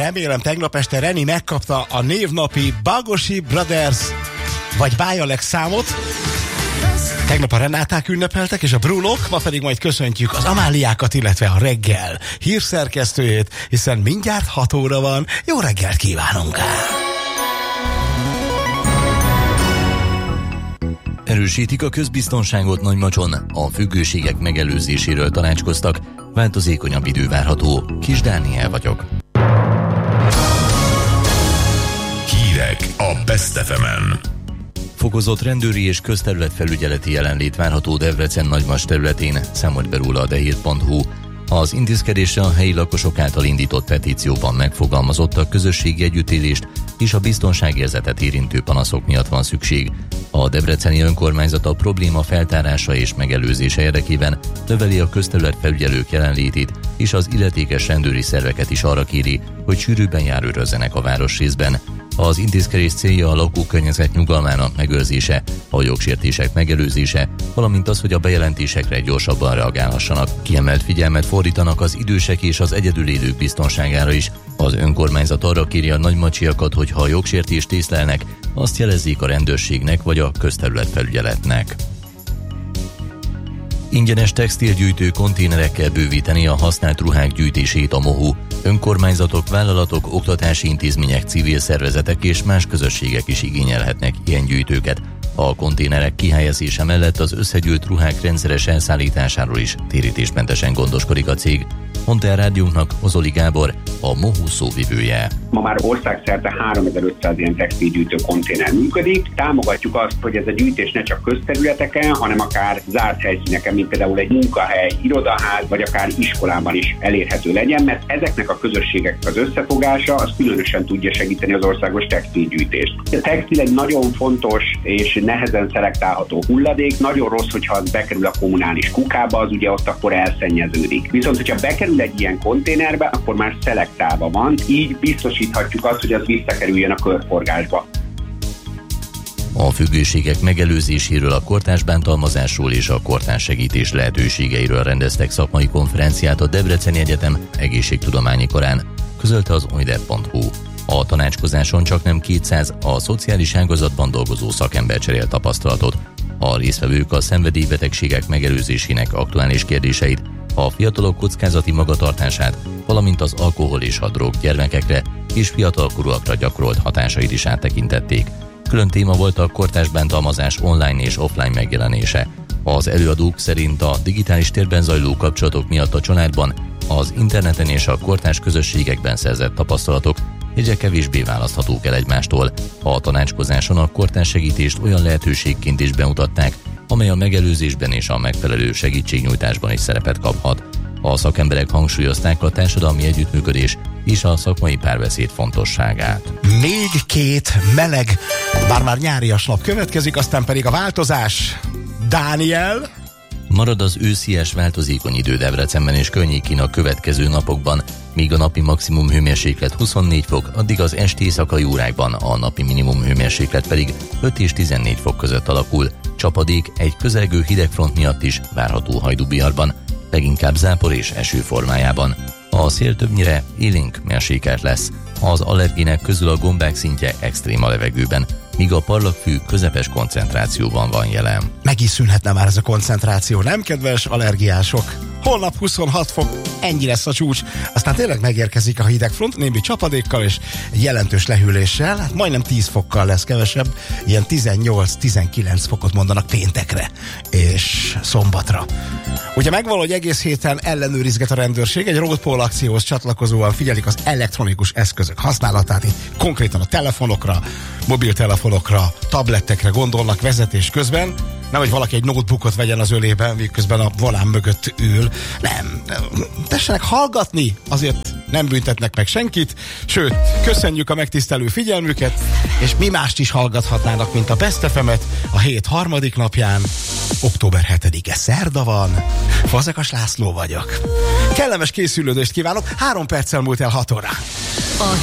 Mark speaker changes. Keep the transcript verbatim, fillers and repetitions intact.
Speaker 1: remélem tegnap este Reni megkapta a névnapi Bagosi Brothers vagy Bájalek számot. Tegnap a Renáták ünnepeltek, és a Brunok, ma pedig majd köszöntjük az Amáliákat, illetve a reggel hírszerkesztőjét, hiszen mindjárt hat óra van. Jó reggelt kívánunk!
Speaker 2: Erősítik a közbiztonságot Nagymacson, a függőségek megelőzéséről tanácskoztak, változékonyabb idő várható. Kis Dániel vagyok.
Speaker 3: Hírek a Best ef emen.
Speaker 2: Fokozott rendőri és közterületfelügyeleti jelenlét várható Debrecen Nagymas területén, számolt be róla a dehír pont hu. Az intézkedésre a helyi lakosok által indított petícióban megfogalmazott a közösségi együttélést és a biztonságérzetet érintő panaszok miatt van szükség. A debreceni önkormányzat a probléma feltárása és megelőzése érdekében növeli a közterületfelügyelők jelenlétét, és az illetékes rendőri szerveket is arra kéri, hogy sűrűbben járőrözzenek a városrészben. Az intézkedés célja a lakókörnyezet nyugalmának megőrzése, a jogsértések megelőzése, valamint az, hogy a bejelentésekre gyorsabban reagálhassanak. Kiemelt figyelmet fordítanak az idősek és az egyedül élők biztonságára is. Az önkormányzat arra kéri a nagymacsiakat, hogy ha jogsértést észlelnek, azt jelezzék a rendőrségnek vagy a közterületfelügyeletnek. Ingyenes textilgyűjtő konténerekkel bővíteni a használt ruhák gyűjtését a mohu. Önkormányzatok, vállalatok, oktatási intézmények, civil szervezetek és más közösségek is igényelhetnek ilyen gyűjtőket. A konténerek kihelyezése mellett az összegyűlt ruhák rendszeres elszállításáról is térítésmentesen gondoskodik a cég, mondta el rádiónknak Ozoli Gábor, a mohu szóvivője.
Speaker 4: Ma már országszerte háromezer-ötszáz ilyen textilgyűjtő konténer működik. Támogatjuk azt, hogy ez a gyűjtés ne csak közterületeken, hanem akár zárt helyszíneken, mint például egy munkahely, irodaház, vagy akár iskolában is elérhető legyen, mert ezeknek a közösségeknek az összefogása az különösen tudja segíteni az országos textilgyűjtést. A textil egy nagyon fontos és nehezen szelektálható hulladék, nagyon rossz, hogyha az bekerül a kommunális kukába, az ugye ott akkor elszennyeződik. Viszont, hogyha bekerül egy ilyen konténerbe, akkor már szelektálva van, így biztosíthatjuk azt, hogy az visszakerüljön a körforgásba.
Speaker 2: A függőségek megelőzéséről, a kortárs bántalmazásról és a kortárs segítés lehetőségeiről rendeztek szakmai konferenciát a Debreceni Egyetem egészségtudományi karán, közölte az oider pont hu. A tanácskozáson csaknem kétszáz a szociális ágazatban dolgozó szakember cserél tapasztalatot. A résztvevők a szenvedélybetegségek megelőzésének aktuális kérdéseit, a fiatalok kockázati magatartását, valamint az alkohol és a drog gyermekekre és fiatalkorúakra gyakorolt hatásait is áttekintették. Külön téma volt a kortárs bántalmazás online és offline megjelenése. Az előadók szerint a digitális térben zajló kapcsolatok miatt a családban, az interneten és a kortárs közösségekben szerzett tapasztalatok egyre kevésbé választhatók el egymástól. A tanácskozáson a kortárs segítést olyan lehetőségként is bemutatták, amely a megelőzésben és a megfelelő segítségnyújtásban is szerepet kaphat. A szakemberek hangsúlyozták a társadalmi együttműködés és a szakmai párbeszéd fontosságát.
Speaker 1: Még két meleg, bár-már nyárias nap következik, aztán pedig a változás. Dániel?
Speaker 2: Marad az őszies változékony idő Debrecenben és környékén a következő napokban, míg a napi maximum hőmérséklet huszonnégy fok, addig az esti éjszakai órákban a napi minimum hőmérséklet pedig öt és tizennégy fok között alakul. Csapadék egy közelgő hidegfront miatt is várható Hajdúbiarban, leginkább zápor és eső formájában. A szél többnyire élénk mérsékelt lesz. Az allergének közül a gombák szintje extrém a levegőben, míg a parlagfű közepes koncentrációban van jelen.
Speaker 1: Meg is szűnhetne már ez a koncentráció, nem, kedves allergiások? Holnap huszonhat fok, ennyi lesz a csúcs. Aztán tényleg megérkezik a hidegfront, némi csapadékkal és egy jelentős lehűléssel, hát majdnem tíz fokkal lesz kevesebb, ilyen tizennyolc-tizenkilenc fokot mondanak péntekre és szombatra. Ugye megvan, hogy egész héten ellenőrizget a rendőrség, egy roadpoll akcióhoz csatlakozóan figyelik az elektronikus eszközök használatát, itt konkrétan a telefonokra, mobiltelefonokra, tablettekre gondolnak vezetés közben, nem, hogy valaki egy notebookot vegyen az ölében, miközben a volán mögött ül. Nem, tessenek hallgatni, azért nem büntetnek meg senkit, sőt, köszönjük a megtisztelő figyelmüket, és mi mást is hallgathatnának, mint a Best ef emet a hét harmadik napján. október hetedike szerda van, Fazekas László vagyok. Kellemes készülődést kívánok, három perccel múlt el hat órán.